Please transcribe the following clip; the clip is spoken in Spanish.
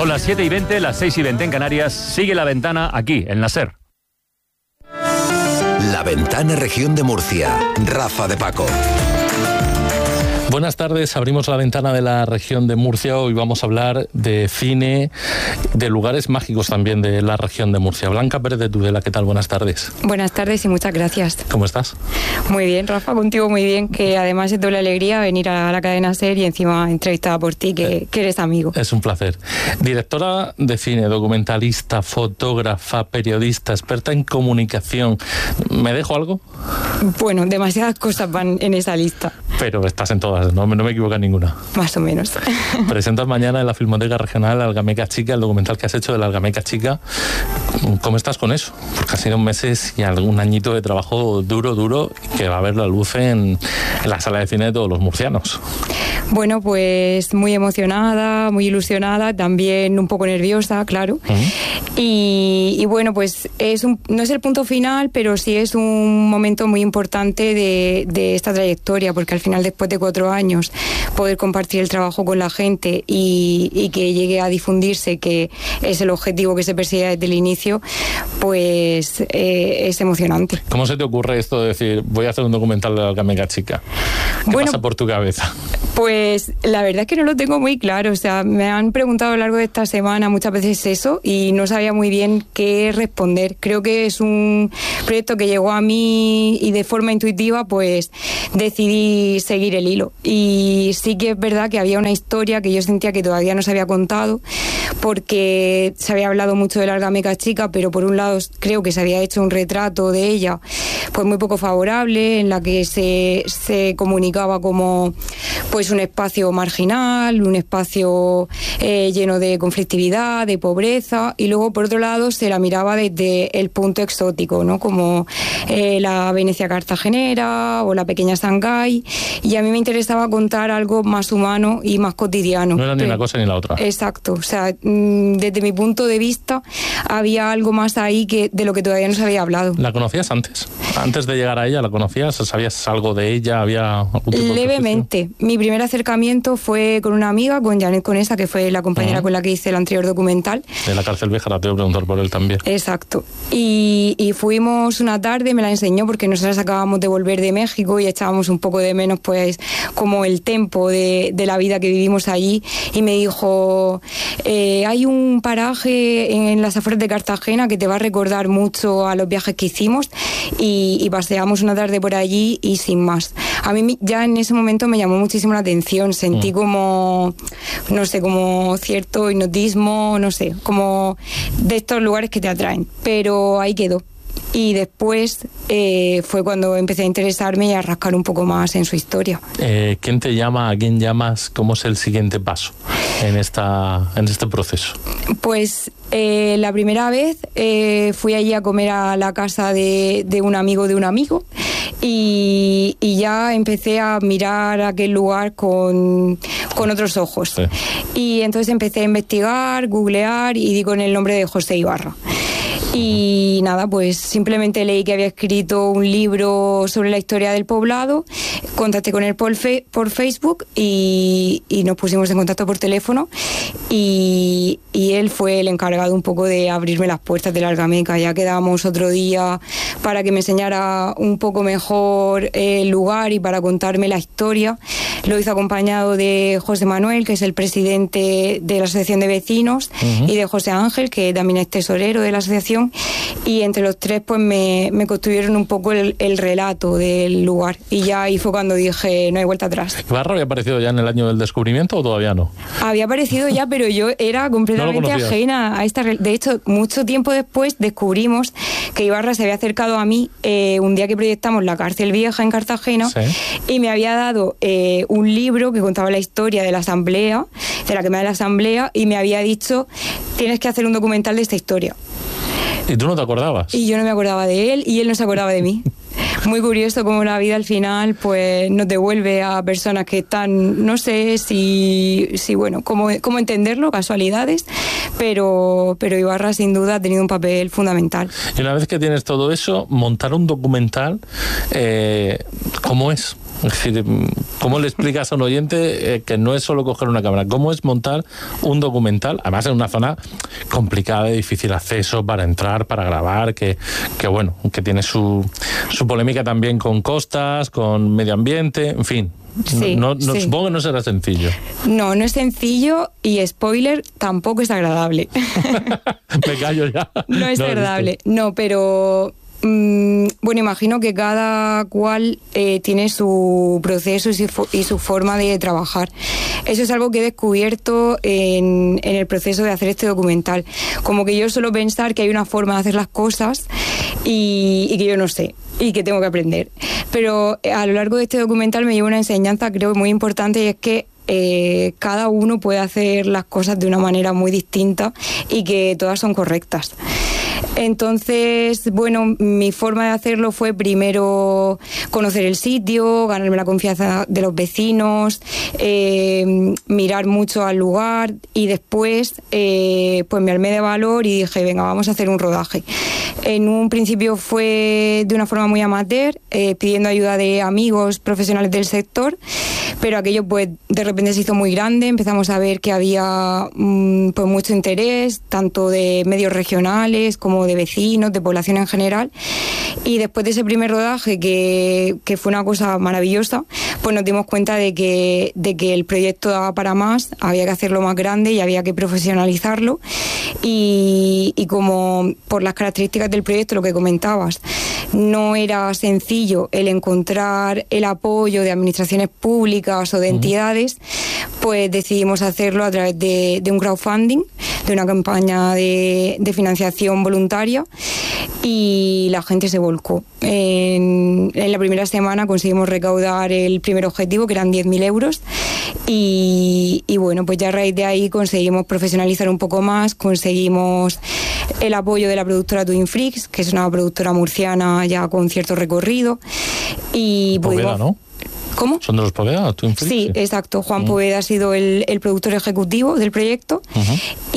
Son las 7:20, las 6:20 en Canarias. Sigue La Ventana aquí, en la SER. La Ventana, Región de Murcia. Rafa de Paco. Buenas tardes, abrimos la ventana de la región de Murcia. Hoy vamos a hablar de cine, de lugares mágicos también de la región de Murcia. Blanca Pérez de Tudela, ¿qué tal? Buenas tardes. Buenas tardes y muchas gracias. ¿Cómo estás? Muy bien, Rafa, contigo muy bien, que además es doble alegría venir a la cadena SER y encima entrevistada por ti, que eres amigo. Es un placer. Directora de cine, documentalista, fotógrafa, periodista, experta en comunicación. ¿Me dejo algo? Bueno, demasiadas cosas van en esa lista. Pero estás en todas, no me equivoco en ninguna. Más o menos. Presentas mañana en la Filmoteca Regional Algameca Chica, el documental que has hecho de la Algameca Chica. ¿Cómo estás con eso? Porque ha sido meses y algún añito de trabajo duro, que va a ver la luz en la sala de cine de todos los murcianos. Bueno, pues muy emocionada, muy ilusionada, también un poco nerviosa, claro. Y bueno, pues no es el punto final, pero sí es un momento muy importante de esta trayectoria, porque al final, después de 4 años, poder compartir el trabajo con la gente y que llegue a difundirse, que es el objetivo que se persigue desde el inicio, pues es emocionante. ¿Cómo se te ocurre esto de decir, voy a hacer un documental de la Algameca Chica? ¿Qué pasa por tu cabeza? Pues la verdad es que no lo tengo muy claro. O sea, me han preguntado a lo largo de esta semana muchas veces eso y no sabía muy bien qué responder. Creo que es un proyecto que llegó a mí y de forma intuitiva pues decidí seguir el hilo. Y sí que es verdad que había una historia que yo sentía que todavía no se había contado, porque se había hablado mucho de la Algameca Chica, pero por un lado creo que se había hecho un retrato de ella pues muy poco favorable, en la que se comunicaba como pues un espacio marginal, un espacio lleno de conflictividad, de pobreza, y luego por otro lado se la miraba desde el punto exótico, ¿no? Como la Venecia cartagenera o la pequeña Shanghái, y a mí me interesaba contar algo más humano y más cotidiano. No era ni una cosa ni la otra. Exacto, o sea, desde mi punto de vista había algo más ahí de lo que todavía no se había hablado. ¿La conocías antes? Antes de llegar a ella, ¿la conocías? ¿Sabías algo de ella? ¿Había algún tipo de levemente. Mi primer acercamiento fue con una amiga, con Janet Conesa, que fue la compañera con la que hice el anterior documental. De la cárcel vieja, te voy a preguntar por él también. Exacto. Y fuimos una tarde, me la enseñó porque nosotras acabamos de volver de México y echábamos un poco de menos pues como el tempo de la vida que vivimos allí, y me dijo, hay un paraje en las afueras de Cartagena que te va a recordar mucho a los viajes que hicimos, y paseamos una tarde por allí y sin más. A mí ya en ese momento me llamó muchísimo la atención, sentí como, no sé, como cierto hipnotismo, no sé, como de estos lugares que te atraen, pero ahí quedó. Y después fue cuando empecé a interesarme y a rascar un poco más en su historia. ¿Quién te llama? ¿A quién llamas? ¿Cómo es el siguiente paso en este proceso? Pues la primera vez fui allí a comer a la casa de un amigo de un amigo, y ya empecé a mirar aquel lugar con otros ojos. Sí. Y entonces empecé a investigar, googlear, y di con el nombre de José Ibarra. Y nada, pues simplemente leí que había escrito un libro sobre la historia del poblado, contacté con él por Facebook y nos pusimos en contacto por teléfono, y él fue el encargado un poco de abrirme las puertas de la Algameca. Ya quedábamos otro día para que me enseñara un poco mejor el lugar y para contarme la historia. Lo hizo acompañado de José Manuel, que es el presidente de la Asociación de Vecinos, y de José Ángel, que también es tesorero de la asociación, y entre los tres pues me construyeron un poco el relato del lugar, y ya ahí fue cuando dije, no hay vuelta atrás. ¿Ibarra había aparecido ya en el año del descubrimiento o todavía no? Había aparecido ya, pero yo era completamente ajena a esta... De hecho, mucho tiempo después descubrimos que Ibarra se había acercado a mí un día que proyectamos La cárcel vieja en Cartagena, sí, y me había dado un libro que contaba la historia de la asamblea, de la quema de la asamblea, y me había dicho, tienes que hacer un documental de esta historia. ¿Y tú no te acordabas? Y yo no me acordaba de él y él no se acordaba de mí. Muy curioso cómo la vida al final pues nos devuelve a personas que están, no sé si bueno, cómo entenderlo, casualidades, pero Ibarra sin duda ha tenido un papel fundamental. Y una vez que tienes todo eso, montar un documental, ¿cómo es? Es decir, ¿cómo le explicas a un oyente que no es solo coger una cámara? ¿Cómo es montar un documental? Además en una zona complicada, de difícil acceso para entrar, para grabar, que tiene su polémica también con costas, con medio ambiente, en fin. Sí, sí. Supongo que no será sencillo. No es sencillo y, spoiler, tampoco es agradable. Me callo ya. No es agradable, no, pero... Bueno, imagino que cada cual tiene su proceso y su forma de trabajar. Eso es algo que he descubierto en el proceso de hacer este documental. Como que yo suelo pensar que hay una forma de hacer las cosas y que yo no sé y que tengo que aprender. Pero a lo largo de este documental me llevo una enseñanza, creo, muy importante, y es que cada uno puede hacer las cosas de una manera muy distinta y que todas son correctas. Entonces, bueno, mi forma de hacerlo fue primero conocer el sitio, ganarme la confianza de los vecinos, mirar mucho al lugar, y después pues me armé de valor y dije, venga, vamos a hacer un rodaje. En un principio fue de una forma muy amateur, pidiendo ayuda de amigos profesionales del sector, pero aquello pues de repente se hizo muy grande. Empezamos a ver que había pues mucho interés, tanto de medios regionales como de vecinos, de población en general, y después de ese primer rodaje, que fue una cosa maravillosa, pues nos dimos cuenta de que el proyecto daba para más, había que hacerlo más grande y había que profesionalizarlo, y como por las características del proyecto, lo que comentabas, no era sencillo el encontrar el apoyo de administraciones públicas o de entidades, pues decidimos hacerlo a través de un crowdfunding, de una campaña de financiación voluntaria, y la gente se volcó. En la primera semana conseguimos recaudar el primer objetivo, que eran 10.000 euros, y bueno, pues ya a raíz de ahí conseguimos profesionalizar un poco más, conseguimos el apoyo de la productora Twin Freaks, que es una productora murciana ya con cierto recorrido, y Poveda, ¿no? ¿Cómo? ¿Son de los Poveda, Twin Freaks? Sí, exacto. Juan Poveda ha sido el productor ejecutivo del proyecto.